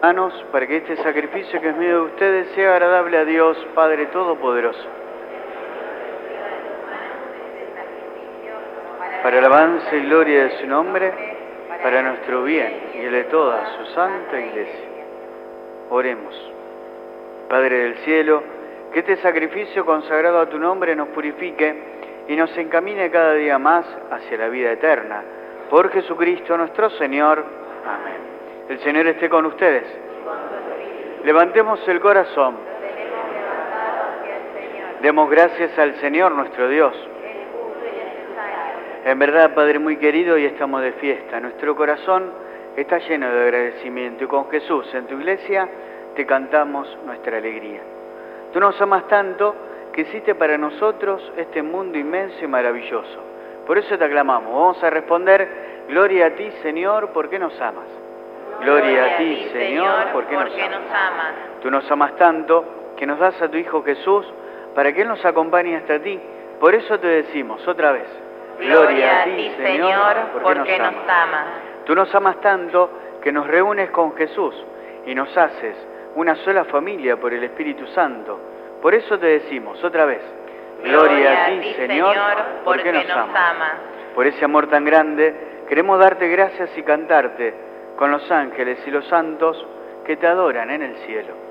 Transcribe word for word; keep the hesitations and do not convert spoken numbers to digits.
Danos para que este sacrificio que es medio de ustedes sea agradable a Dios, Padre Todopoderoso. Para alabanza y gloria de su nombre, para nuestro bien y el de toda su santa Iglesia. Oremos. Padre del cielo, que este sacrificio consagrado a tu nombre nos purifique y nos encamine cada día más hacia la vida eterna. Por Jesucristo nuestro Señor. Amén. El Señor esté con ustedes. Levantemos el corazón. Demos gracias al Señor nuestro Dios. En verdad, Padre muy querido, hoy estamos de fiesta. Nuestro corazón está lleno de agradecimiento y con Jesús en tu iglesia te cantamos nuestra alegría. Tú nos amas tanto que hiciste para nosotros este mundo inmenso y maravilloso. Por eso te aclamamos. Vamos a responder, gloria a ti, Señor, porque nos amas. Gloria a ti, Señor, porque nos amas. Tú nos amas tanto que nos das a tu Hijo Jesús para que Él nos acompañe hasta ti. Por eso te decimos otra vez, gloria a ti, Señor, porque nos amas. Tú nos amas tanto que nos reúnes con Jesús y nos haces una sola familia por el Espíritu Santo. Por eso te decimos otra vez, gloria a ti, Señor, porque nos amas. Por ese amor tan grande, queremos darte gracias y cantarte con los ángeles y los santos que te adoran en el cielo.